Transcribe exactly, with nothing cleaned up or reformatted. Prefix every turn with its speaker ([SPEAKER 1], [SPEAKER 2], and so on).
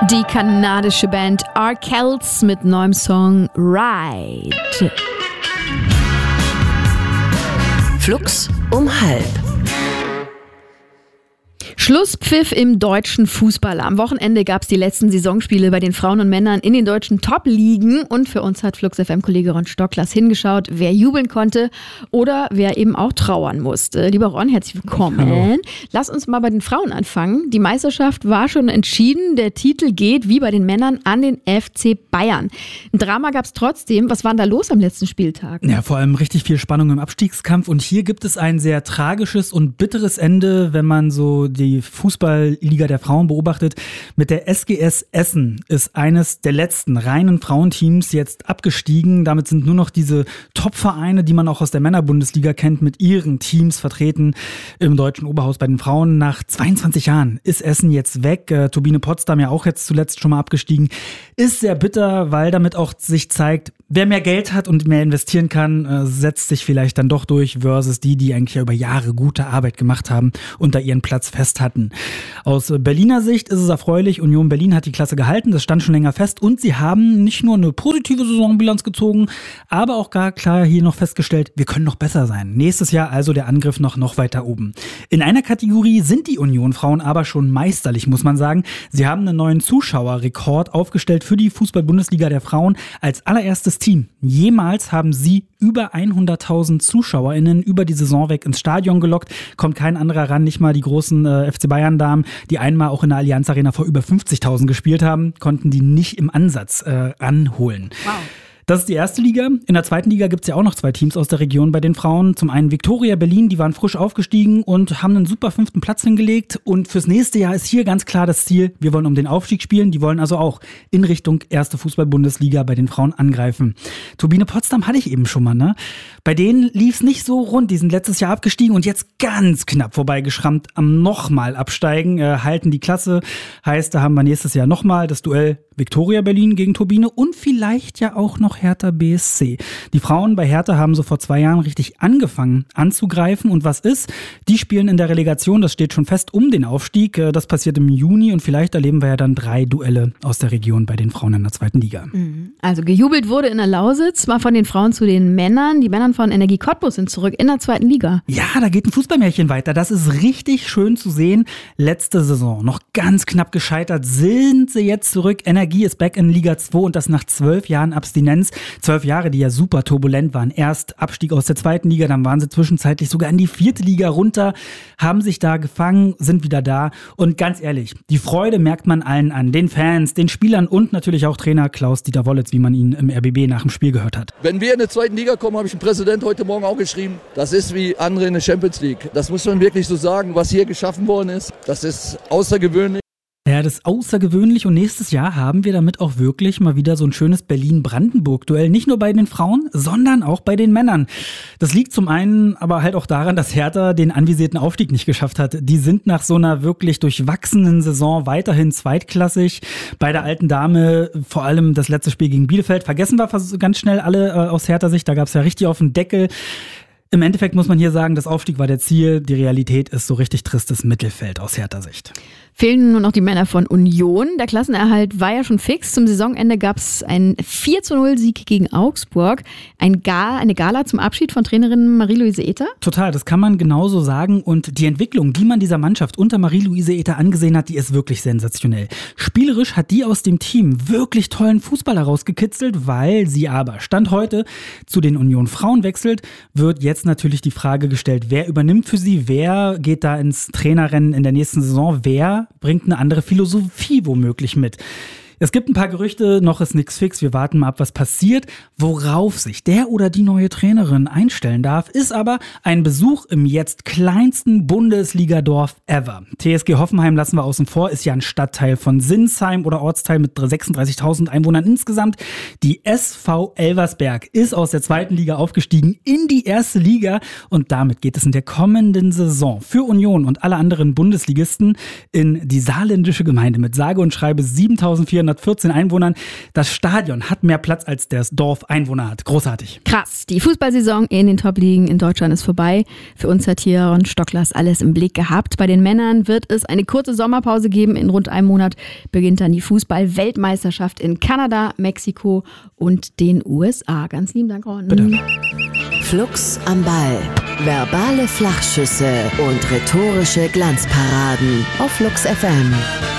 [SPEAKER 1] Die kanadische Band Arkells mit neuem Song Ride.
[SPEAKER 2] Flux um halb.
[SPEAKER 1] Schlusspfiff im deutschen Fußball. Am Wochenende gab es die letzten Saisonspiele bei den Frauen und Männern in den deutschen Top-Ligen. Und für uns hat Flux F M-Kollege Ron Stocklas hingeschaut, wer jubeln konnte oder wer eben auch trauern musste. Lieber Ron, herzlich willkommen.
[SPEAKER 3] Hallo.
[SPEAKER 1] Lass uns mal bei den Frauen anfangen. Die Meisterschaft war schon entschieden. Der Titel geht, wie bei den Männern, an den F C Bayern. Ein Drama gab es trotzdem. Was war denn da los am letzten Spieltag?
[SPEAKER 3] Ja, vor allem richtig viel Spannung im Abstiegskampf. Und hier gibt es ein sehr tragisches und bitteres Ende, wenn man so die Fußballliga der Frauen beobachtet. Mit der S G S Essen ist eines der letzten reinen Frauenteams jetzt abgestiegen. Damit sind nur noch diese Top-Vereine, die man auch aus der Männerbundesliga kennt, mit ihren Teams vertreten im deutschen Oberhaus bei den Frauen. Nach zweiundzwanzig Jahren ist Essen jetzt weg. Äh, Turbine Potsdam ja auch jetzt zuletzt schon mal abgestiegen. Ist sehr bitter, weil damit auch sich zeigt, wer mehr Geld hat und mehr investieren kann, äh, setzt sich vielleicht dann doch durch versus die, die eigentlich ja über Jahre gute Arbeit gemacht haben und da ihren Platz fest hatten. Aus Berliner Sicht ist es erfreulich. Union Berlin hat die Klasse gehalten, das stand schon länger fest und sie haben nicht nur eine positive Saisonbilanz gezogen, aber auch gar klar hier noch festgestellt, wir können noch besser sein. Nächstes Jahr also der Angriff noch, noch weiter oben. In einer Kategorie sind die Union-Frauen aber schon meisterlich, muss man sagen. Sie haben einen neuen Zuschauerrekord aufgestellt für die Fußball-Bundesliga der Frauen. Als allererstes Team jemals haben sie über hunderttausend ZuschauerInnen über die Saison weg ins Stadion gelockt. Kommt kein anderer ran, nicht mal die großen äh, F C Bayern-Damen, die einmal auch in der Allianz Arena vor über fünfzigtausend gespielt haben, konnten die nicht im Ansatz äh, ranholen.
[SPEAKER 1] Wow.
[SPEAKER 3] Das ist die erste Liga. In der zweiten Liga gibt es ja auch noch zwei Teams aus der Region bei den Frauen. Zum einen Viktoria Berlin, die waren frisch aufgestiegen und haben einen super fünften Platz hingelegt. Und fürs nächste Jahr ist hier ganz klar das Ziel, wir wollen um den Aufstieg spielen. Die wollen also auch in Richtung erste Fußball-Bundesliga bei den Frauen angreifen. Turbine Potsdam hatte ich eben schon mal, ne? Bei denen lief es nicht so rund. Die sind letztes Jahr abgestiegen und jetzt ganz knapp vorbeigeschrammt am nochmal absteigen, äh, halten die Klasse. Heißt, da haben wir nächstes Jahr nochmal das Duell Viktoria Berlin gegen Turbine und vielleicht ja auch noch Hertha B S C. Die Frauen bei Hertha haben so vor zwei Jahren richtig angefangen anzugreifen. Und was ist? Die spielen in der Relegation, das steht schon fest, um den Aufstieg. Das passiert im Juni und vielleicht erleben wir ja dann drei Duelle aus der Region bei den Frauen in der zweiten Liga.
[SPEAKER 1] Also gejubelt wurde in der Lausitz, mal von den Frauen zu den Männern. Die Männer von Energie Cottbus sind zurück in der zweiten Liga.
[SPEAKER 3] Ja, da geht ein Fußballmärchen weiter. Das ist richtig schön zu sehen. Letzte Saison noch ganz knapp gescheitert, sind sie jetzt zurück. Energie ist back in Liga zwei und das nach zwölf Jahren Abstinenz. Zwölf Jahre, die ja super turbulent waren. Erst Abstieg aus der zweiten Liga, dann waren sie zwischenzeitlich sogar in die vierte Liga runter, haben sich da gefangen, sind wieder da. Und ganz ehrlich, die Freude merkt man allen an. Den Fans, den Spielern und natürlich auch Trainer Klaus-Dieter Wollitz, wie man ihn im R B B nach dem Spiel gehört hat.
[SPEAKER 4] Wenn wir in der zweiten Liga kommen, habe ich dem Präsident heute Morgen auch geschrieben, das ist wie andere in der Champions League. Das muss man wirklich so sagen, was hier geschaffen worden ist. Das ist außergewöhnlich.
[SPEAKER 3] Ja, das ist außergewöhnlich und nächstes Jahr haben wir damit auch wirklich mal wieder so ein schönes Berlin-Brandenburg-Duell. Nicht nur bei den Frauen, sondern auch bei den Männern. Das liegt zum einen aber halt auch daran, dass Hertha den anvisierten Aufstieg nicht geschafft hat. Die sind nach so einer wirklich durchwachsenen Saison weiterhin zweitklassig. Bei der alten Dame vor allem das letzte Spiel gegen Bielefeld. Vergessen wir ganz schnell alle äh, aus Hertha-Sicht, da gab es ja richtig auf den Deckel. Im Endeffekt muss man hier sagen, das Aufstieg war der Ziel. Die Realität ist so richtig tristes Mittelfeld aus Hertha-Sicht.
[SPEAKER 1] Fehlen nur noch die Männer von Union. Der Klassenerhalt war ja schon fix. Zum Saisonende gab es einen vier zu null Sieg gegen Augsburg. Ein Ga- eine Gala zum Abschied von Trainerin Marie-Louise Ether.
[SPEAKER 3] Total, das kann man genauso sagen. Und die Entwicklung, die man dieser Mannschaft unter Marie-Louise Ether angesehen hat, die ist wirklich sensationell. Spielerisch hat die aus dem Team wirklich tollen Fußball herausgekitzelt, weil sie aber Stand heute zu den Union Frauen wechselt, wird jetzt natürlich die Frage gestellt, wer übernimmt für sie, wer geht da ins Trainerrennen in der nächsten Saison, wer bringt eine andere Philosophie womöglich mit. Es gibt ein paar Gerüchte, noch ist nichts fix, wir warten mal ab, was passiert. Worauf sich der oder die neue Trainerin einstellen darf, ist aber ein Besuch im jetzt kleinsten Bundesligadorf ever. T S G Hoffenheim lassen wir außen vor, ist ja ein Stadtteil von Sinsheim oder Ortsteil mit sechsunddreißigtausend Einwohnern insgesamt. Die S V Elversberg ist aus der zweiten Liga aufgestiegen in die erste Liga und damit geht es in der kommenden Saison für Union und alle anderen Bundesligisten in die saarländische Gemeinde mit sage und schreibe siebentausendvierhundert achthundertvierzehn Einwohnern. Das Stadion hat mehr Platz, als das Dorf Einwohner hat. Großartig.
[SPEAKER 1] Krass, die Fußballsaison in den Top-Ligen in Deutschland ist vorbei. Für uns hat hier Ron Stocklas alles im Blick gehabt. Bei den Männern wird es eine kurze Sommerpause geben. In rund einem Monat beginnt dann die Fußball-Weltmeisterschaft in Kanada, Mexiko und den U S A. Ganz lieben Dank, Ron.
[SPEAKER 3] Bitte.
[SPEAKER 2] Flux am Ball. Verbale Flachschüsse und rhetorische Glanzparaden auf Flux F M.